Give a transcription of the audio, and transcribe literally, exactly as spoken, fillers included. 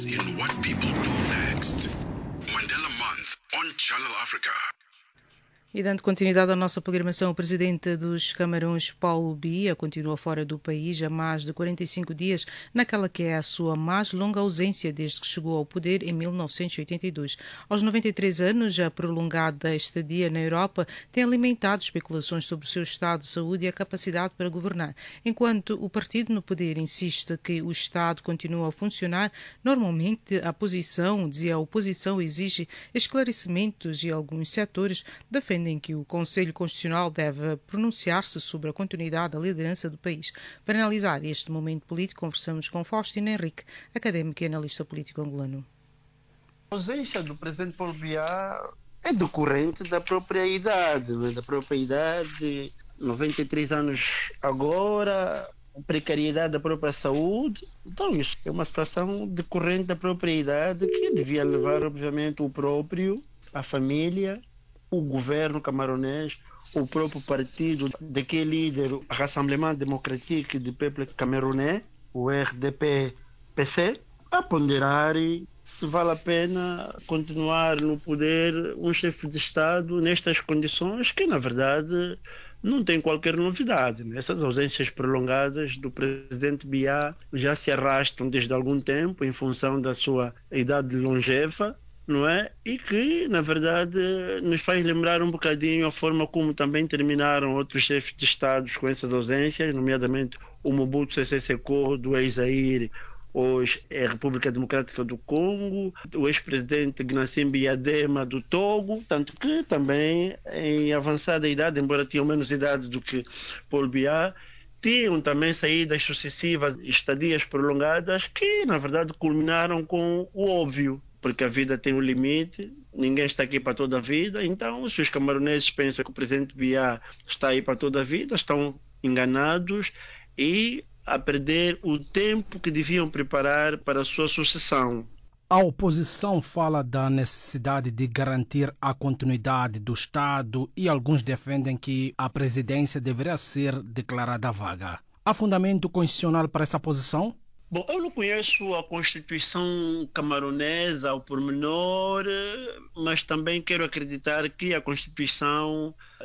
in what people do next. Mandela Month on Channel Africa. E dando continuidade à nossa programação, o presidente dos Camarões, Paulo Biya, continua fora do país há mais de quarenta e cinco dias, naquela que é a sua mais longa ausência desde que chegou ao poder em mil novecentos e oitenta e dois. Aos noventa e três anos, a prolongada estadia na Europa tem alimentado especulações sobre o seu estado de saúde e a capacidade para governar. Enquanto o partido no poder insiste que o Estado continua a funcionar, normalmente a posição, dizia a oposição, exige esclarecimentos e alguns setores defendem em que o Conselho Constitucional deve pronunciar-se sobre a continuidade da liderança do país. Para analisar este momento político, conversamos com Faustino Henrique, académico e analista político angolano. A ausência do presidente Paulo Biya é decorrente da própria idade, né? da própria idade, noventa e três anos agora, a precariedade da própria saúde. Então isso é uma situação decorrente da própria idade que devia levar, obviamente, o próprio, a família, o governo camaronês, o próprio partido daquele líder, o Rassemblement Démocratique du Peuple Camerounais, o R D P C, a ponderar se vale a pena continuar no poder um chefe de Estado nestas condições que, na verdade, não tem qualquer novidade. Essas ausências prolongadas do presidente Biya já se arrastam desde algum tempo em função da sua idade longeva, não é? E que, na verdade, nos faz lembrar um bocadinho a forma como também terminaram outros chefes de Estados com essas ausências, nomeadamente o Mobutu Sese Seko do ex-Zaire, hoje é a República Democrática do Congo, o ex-presidente Gnassingbé Eyadema do Togo, tanto que também em avançada idade, embora tinham menos idade do que Paulo Biya, tinham também saídas sucessivas, estadias prolongadas que, na verdade, culminaram com o óbvio, porque a vida tem um limite, ninguém está aqui para toda a vida. Então, se os camaroneses pensam que o presidente Biya está aí para toda a vida, estão enganados e a perder o tempo que deviam preparar para a sua sucessão. A oposição fala da necessidade de garantir a continuidade do Estado e alguns defendem que a presidência deveria ser declarada vaga. Há fundamento constitucional para essa posição? Bom, eu não conheço a Constituição camaronesa ao pormenor, mas também quero acreditar que a Constituição